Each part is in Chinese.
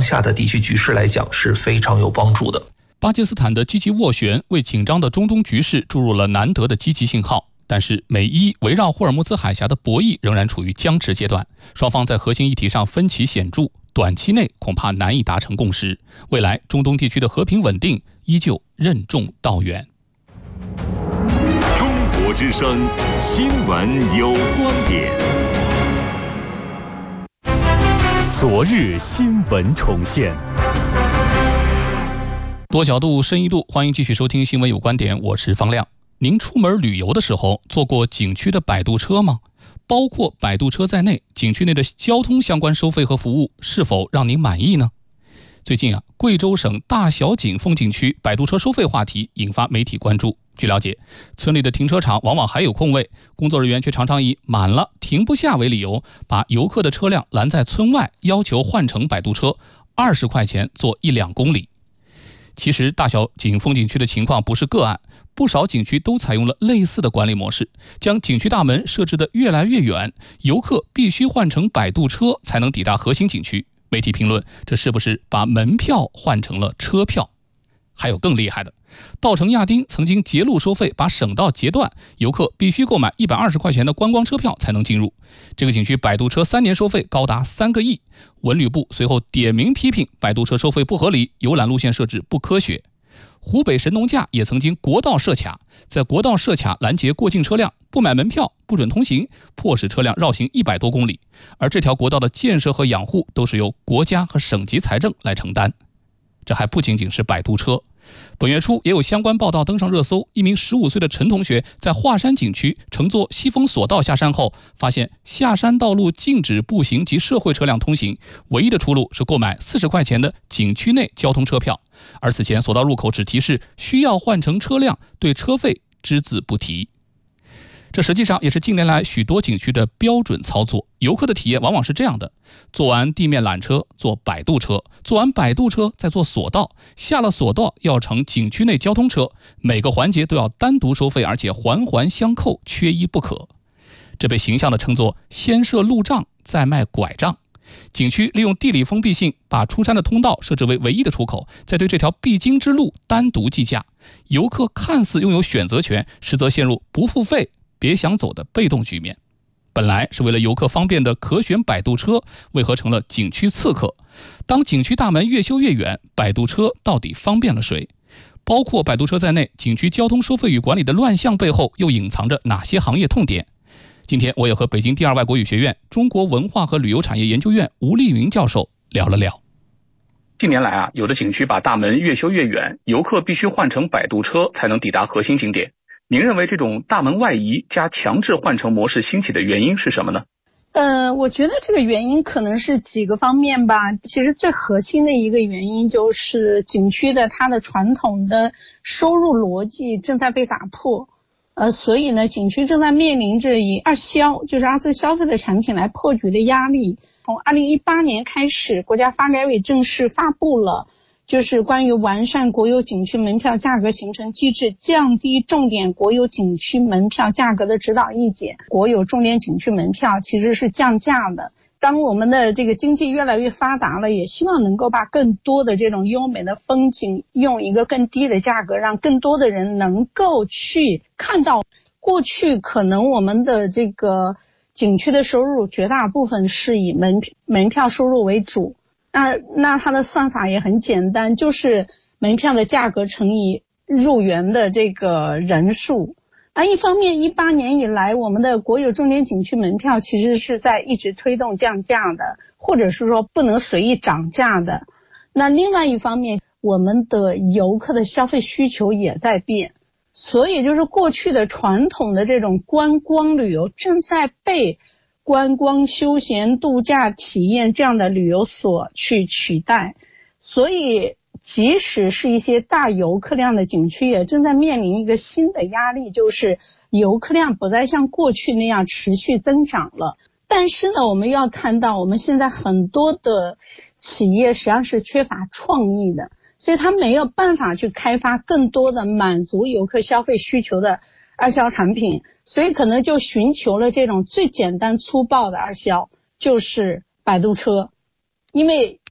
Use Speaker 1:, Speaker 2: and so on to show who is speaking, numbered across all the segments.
Speaker 1: 下的地区局势来讲是非常有帮助的。
Speaker 2: 巴基斯坦的积极斡旋为紧张的中东局势注入了难得的积极信号，但是美伊围绕霍尔木兹海峡的博弈仍然处于僵持阶段，双方在核心议题上分歧显著，短期内恐怕难以达成共识，未来中东地区的和平稳定依旧任重道远。
Speaker 3: 中国之声新闻有观点。昨日新闻重现。
Speaker 2: 多角度深一度，欢迎继续收听新闻有观点，我是方亮。您出门旅游的时候坐过景区的摆渡车吗？包括摆渡车在内，景区内的交通相关收费和服务是否让您满意呢？最近贵州省大小井风景区摆渡车收费话题引发媒体关注。据了解，村里的停车场往往还有空位，工作人员却常常以满了停不下为理由，把游客的车辆拦在村外，要求换乘摆渡车，20块钱坐1-2公里。其实大小井风景区的情况不是个案，不少景区都采用了类似的管理模式，将景区大门设置得越来越远，游客必须换乘摆渡车才能抵达核心景区。媒体评论，这是不是把门票换成了车票？还有更厉害的，稻城亚丁曾经截路收费，把省道截断，游客必须购买120块钱的观光车票才能进入。这个景区摆渡车3年收费高达3个亿，文旅部随后点名批评摆渡车收费不合理，游览路线设置不科学。湖北神农架也曾经国道设卡，在国道设卡拦截过境车辆，不买门票不准通行，迫使车辆绕行100多公里，而这条国道的建设和养护都是由国家和省级财政来承担。这还不仅仅是摆渡车，本月初也有相关报道登上热搜。一名15岁的陈同学在华山景区乘坐西风索道下山后，发现下山道路禁止步行及社会车辆通行，唯一的出路是购买40块钱的景区内交通车票，而此前索道入口只提示需要换乘车辆，对车费只字不提。这实际上也是近年来许多景区的标准操作，游客的体验往往是这样的：坐完地面缆车，坐摆渡车，坐完摆渡车再坐索道，下了索道要乘景区内交通车，每个环节都要单独收费，而且环环相扣，缺一不可。这被形象地称作先设路障，再卖拐杖。景区利用地理封闭性，把出山的通道设置为唯一的出口，再对这条必经之路单独计价，游客看似拥有选择权，实则陷入不付费别想走的被动局面。本来是为了游客方便的可选摆渡车，为何成了景区刺客？当景区大门越修越远，摆渡车到底方便了谁？包括摆渡车在内，景区交通收费与管理的乱象背后又隐藏着哪些行业痛点？今天我也和北京第二外国语学院中国文化和旅游产业研究院吴丽云教授聊了聊。
Speaker 4: 近年来有的景区把大门越修越远，游客必须换乘摆渡车才能抵达核心景点。您认为这种大门外移加强制换乘模式兴起的原因是什么呢？
Speaker 5: 我觉得这个原因可能是几个方面吧。其实最核心的一个原因就是景区的它的传统的收入逻辑正在被打破。所以呢，景区正在面临着以二次消费的产品来破局的压力。从2018年开始，国家发改委正式发布了就是关于完善国有景区门票价格形成机制，降低重点国有景区门票价格的指导意见。国有重点景区门票其实是降价的。当我们的这个经济越来越发达了，也希望能够把更多的这种优美的风景用一个更低的价格，让更多的人能够去看到。过去可能我们的这个景区的收入绝大部分是以门票收入为主。那它的算法也很简单，就是门票的价格乘以入园的这个人数。那一方面18年以来，我们的国有重点景区门票其实是在一直推动降价的，或者是说不能随意涨价的。那另外一方面，我们的游客的消费需求也在变，所以就是过去的传统的这种观光旅游正在被观光休闲度假体验这样的旅游所去取代。所以即使是一些大游客量的景区也正在面临一个新的压力，就是游客量不再像过去那样持续增长了。但是呢，我们要看到我们现在很多的企业实际上是缺乏创意的，所以它没有办法去开发更多的满足游客消费需求的二销产品，所以可能就寻求了这种最简单粗暴的二销，就是摆渡车。因为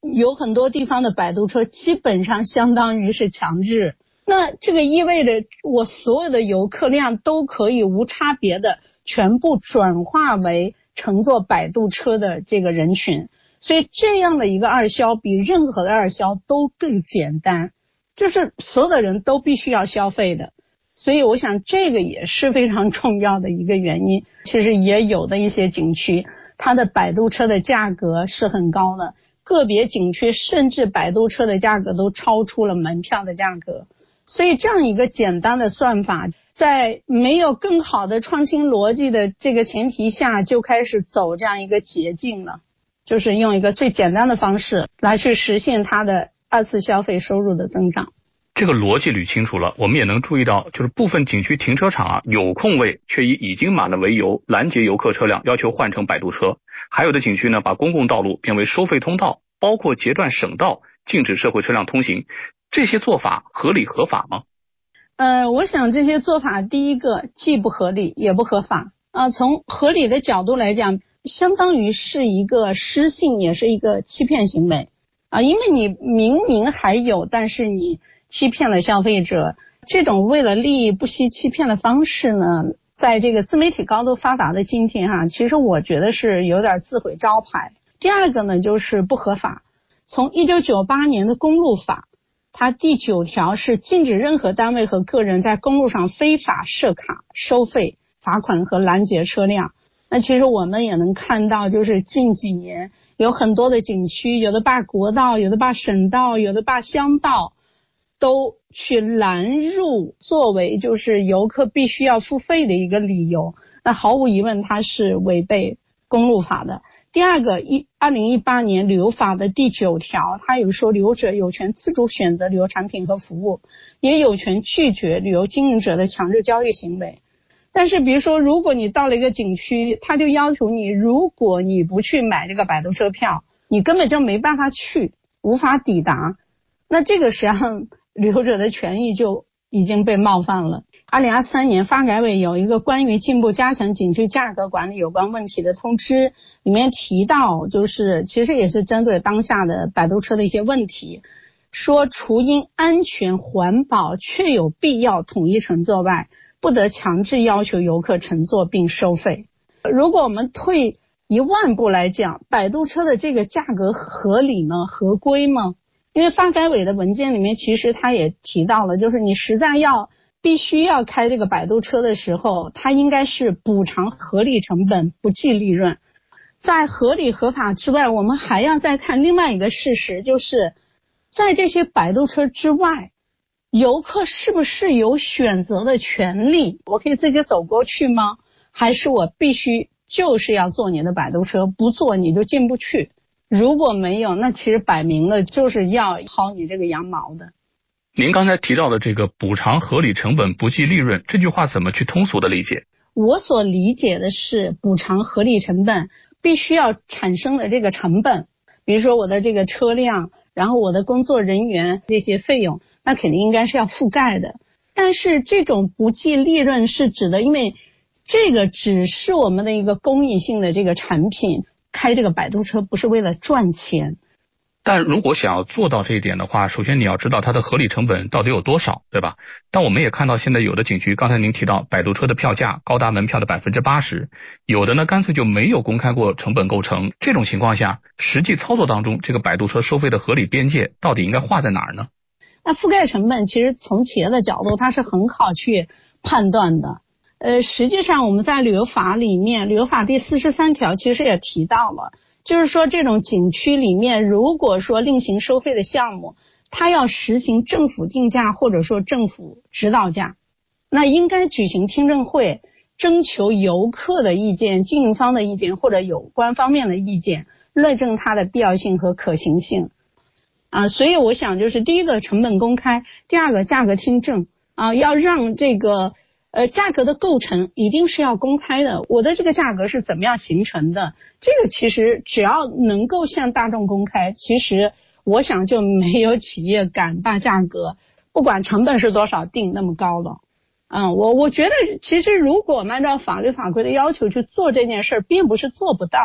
Speaker 5: 有很多地方的摆渡车基本上相当于是强制。那这个意味着我所有的游客量都可以无差别的全部转化为乘坐摆渡车的这个人群，所以这样的一个二销比任何的二销都更简单，就是所有的人都必须要消费的。所以我想这个也是非常重要的一个原因。其实也有的一些景区它的摆渡车的价格是很高的，个别景区甚至摆渡车的价格都超出了门票的价格。所以这样一个简单的算法，在没有更好的创新逻辑的这个前提下，就开始走这样一个捷径了，就是用一个最简单的方式来去实现它的二次消费收入的增长。
Speaker 4: 这个逻辑捋清楚了，我们也能注意到，就是部分景区停车场有空位，却以已经满了为由拦截游客车辆，要求换乘摆渡车。还有的景区呢，把公共道路变为收费通道，包括截断省道，禁止社会车辆通行。这些做法合理合法吗？
Speaker 5: 我想这些做法，第一个既不合理也不合法。从合理的角度来讲，相当于是一个失信，也是一个欺骗行为因为你明明还有，但是你欺骗了消费者，这种为了利益不惜欺骗的方式呢，在这个自媒体高度发达的今天其实我觉得是有点自毁招牌。第二个呢，就是不合法。从1998年的公路法，它第9条是禁止任何单位和个人在公路上非法设卡、收费、罚款和拦截车辆。那其实我们也能看到，就是近几年有很多的景区，有的把国道，有的把省道，有的把乡道都去拦入，作为就是游客必须要付费的一个理由。那毫无疑问它是违背公路法的。第二个，2018年旅游法的第9条，它有说旅游者有权自主选择旅游产品和服务，也有权拒绝旅游经营者的强制交易行为。但是比如说，如果你到了一个景区，他就要求你，如果你不去买这个摆渡车票，你根本就没办法去，无法抵达。那这个实际上旅游者的权益就已经被冒犯了。2023年发改委有一个关于进一步加强景区价格管理有关问题的通知，里面提到就是其实也是针对当下的摆渡车的一些问题，说除因安全环保确有必要统一乘坐外，不得强制要求游客乘坐并收费。如果我们退1万步来讲，摆渡车的这个价格合理吗？合规吗？因为发改委的文件里面其实他也提到了，就是你实在必须要开这个摆渡车的时候，它应该是补偿合理成本，不计利润。在合理合法之外，我们还要再看另外一个事实，就是在这些摆渡车之外，游客是不是有选择的权利？我可以自己走过去吗？还是我必须就是要坐你的摆渡车，不坐你就进不去？如果没有，那其实摆明了就是要薅你这个羊毛的。
Speaker 4: 您刚才提到的这个补偿合理成本不计利润，这句话怎么去通俗的理解？
Speaker 5: 我所理解的是补偿合理成本必须要产生的这个成本，比如说我的这个车辆，然后我的工作人员这些费用，那肯定应该是要覆盖的。但是这种不计利润是指的，因为这个只是我们的一个公益性的这个产品，开这个摆渡车不是为了赚钱。
Speaker 4: 但如果想要做到这一点的话，首先你要知道它的合理成本到底有多少，对吧？但我们也看到现在有的景区，刚才您提到摆渡车的票价高达门票的 80%， 有的呢干脆就没有公开过成本构成。这种情况下，实际操作当中，这个摆渡车收费的合理边界到底应该划在哪儿呢？
Speaker 5: 那覆盖成本其实从企业的角度它是很好去判断的。实际上我们在旅游法里面，旅游法第43条其实也提到了，就是说这种景区里面，如果说另行收费的项目，它要实行政府定价或者说政府指导价，那应该举行听证会，征求游客的意见、经营方的意见或者有关方面的意见，论证它的必要性和可行性。所以我想就是第一个成本公开，第二个价格听证要让这个价格的构成一定是要公开的，我的这个价格是怎么样形成的，这个其实只要能够向大众公开，其实我想就没有企业敢把价格不管成本是多少定那么高了。我觉得其实如果我们按照法律法规的要求去做这件事，并不是做不到。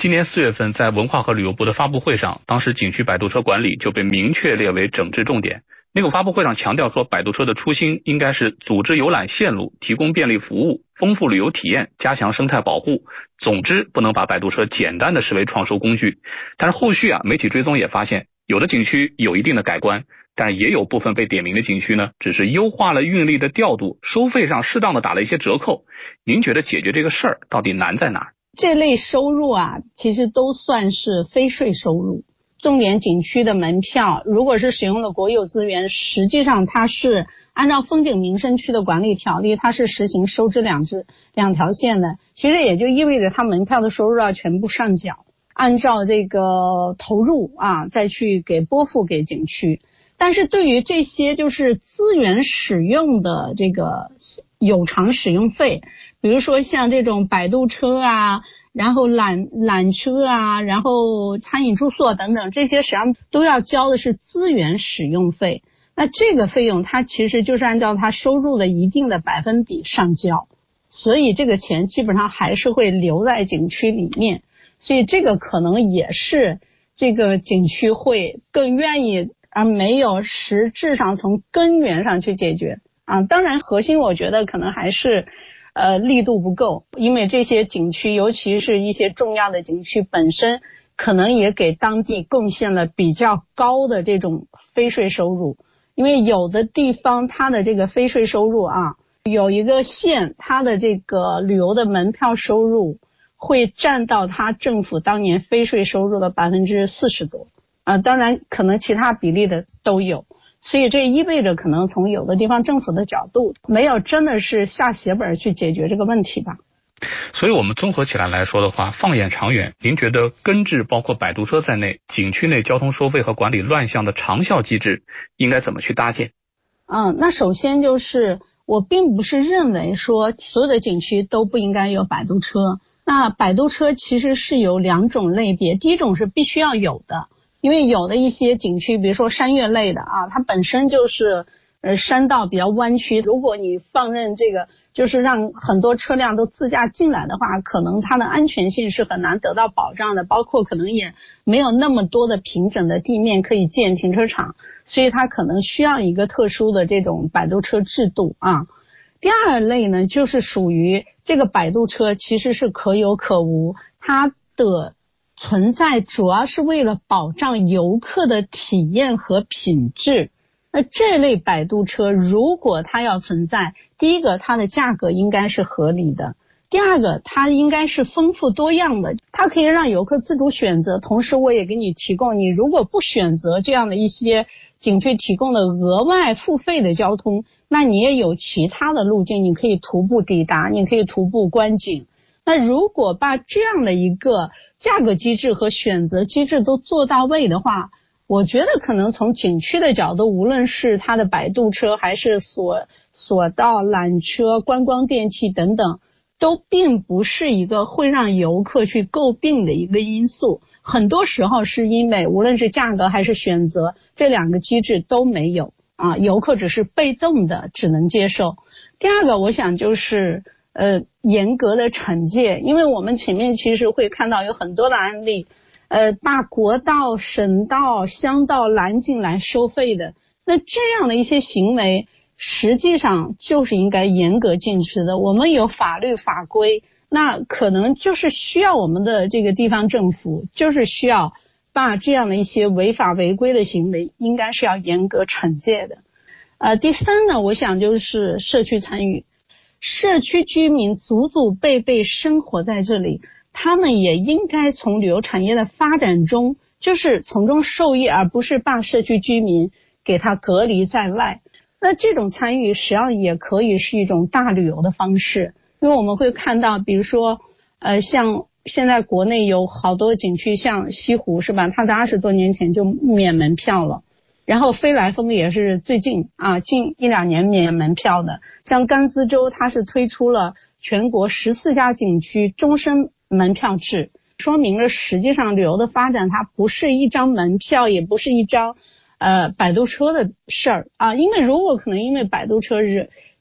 Speaker 4: 今年4月份，在文化和旅游部的发布会上，当时景区摆渡车管理就被明确列为整治重点。那个发布会上强调说，摆渡车的初心应该是组织游览线路，提供便利服务，丰富旅游体验，加强生态保护。总之，不能把摆渡车简单的视为创收工具。但是后续媒体追踪也发现，有的景区有一定的改观，但也有部分被点名的景区呢，只是优化了运力的调度，收费上适当的打了一些折扣。您觉得解决这个事儿到底难在哪儿？
Speaker 5: 这类收入其实都算是非税收入。重点景区的门票，如果是使用了国有资源，实际上它是按照风景名胜区的管理条例，它是实行收支两条线的。其实也就意味着它门票的收入要全部上缴，按照这个投入再去拨付给景区。但是对于这些就是资源使用的这个有偿使用费，比如说像这种摆渡车然后缆车然后餐饮住宿等等，这些实际上都要交的是资源使用费。那这个费用它其实就是按照它收入的一定的百分比上交，所以这个钱基本上还是会留在景区里面。所以这个可能也是这个景区会更愿意没有实质上从根源上去解决当然核心我觉得可能还是力度不够，因为这些景区尤其是一些重要的景区本身可能也给当地贡献了比较高的这种非税收入。因为有的地方它的这个非税收入有一个县它的这个旅游的门票收入会占到它政府当年非税收入的40%多当然可能其他比例的都有。所以这意味着可能从有的地方政府的角度没有真的是下血本去解决这个问题吧。
Speaker 4: 所以我们综合起来说的话，放眼长远，您觉得根治包括摆渡车在内景区内交通收费和管理乱象的长效机制应该怎么去搭建？
Speaker 5: 那首先就是我并不是认为说所有的景区都不应该有摆渡车。那摆渡车其实是有2种类别，第一种是必须要有的，因为有的一些景区比如说山岳类的它本身就是山道比较弯曲，如果你放任这个就是让很多车辆都自驾进来的话，可能它的安全性是很难得到保障的，包括可能也没有那么多的平整的地面可以建停车场，所以它可能需要一个特殊的这种摆渡车制度第二类呢，就是属于这个摆渡车其实是可有可无，它的存在主要是为了保障游客的体验和品质。那这类摆渡车如果它要存在，第一个它的价格应该是合理的，第二个它应该是丰富多样的，它可以让游客自主选择，同时我也给你提供，你如果不选择这样的一些景区提供的额外付费的交通，那你也有其他的路径，你可以徒步抵达，你可以徒步观景。那如果把这样的一个价格机制和选择机制都做到位的话，我觉得可能从景区的角度，无论是它的摆渡车还是索道、缆车、观光电器等等，都并不是一个会让游客去诟病的一个因素。很多时候是因为无论是价格还是选择，这2个机制都没有游客只是被动的只能接受。第二个我想就是严格的惩戒，因为我们前面其实会看到有很多的案例把国道、省道、乡道拦进来收费的，那这样的一些行为实际上就是应该严格禁止的。我们有法律法规，那可能就是需要我们的这个地方政府就是需要把这样的一些违法违规的行为应该是要严格惩戒的。第三呢，我想就是社区参与，社区居民祖祖辈辈生活在这里，他们也应该从旅游产业的发展中就是从中受益，而不是把社区居民给他隔离在外。那这种参与实际上也可以是一种大旅游的方式，因为我们会看到比如说像现在国内有好多景区，像西湖是吧，它在20多年前就免门票了，然后飞来峰也是最近近1-2年免门票的，像甘孜州它是推出了全国14家景区终身门票制，说明了实际上旅游的发展它不是一张门票，也不是一张摆渡车的事儿因为如果可能因为摆渡车是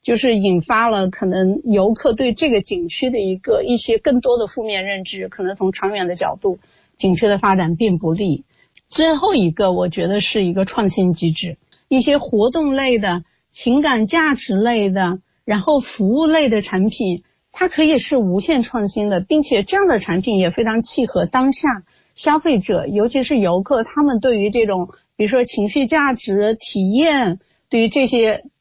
Speaker 5: 就是引发了可能游客对这个景区的一些更多的负面认知，可能从长远的角度，景区的发展并不利。最后一个，我觉得是一个创新机制，一些活动类的、情感价值类的，然后服务类的产品，它可以是无限创新的，并且这样的产品也非常契合当下消费者，尤其是游客，他们对于这种比如说情绪价值体验，对于这些